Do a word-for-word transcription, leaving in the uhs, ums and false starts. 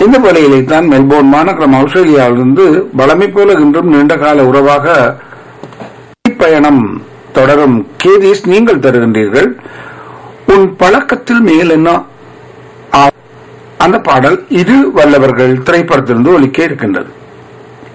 இந்த வேளையிலே தான் மெல்போர்ன் மாநகரம் ஆஸ்திரேலியாவிலிருந்து வளமை போல இன்றும் நீண்டகால உறவாக பயணம் தொடரும் கேதீஸ் நீங்கள் தருகின்றீர்கள். உன் பழக்கத்தில் மேல் என்ன அந்த பாடல் இரு வல்லவர்கள் திரைப்படத்திலிருந்து ஒலிக்க இருக்கின்றது.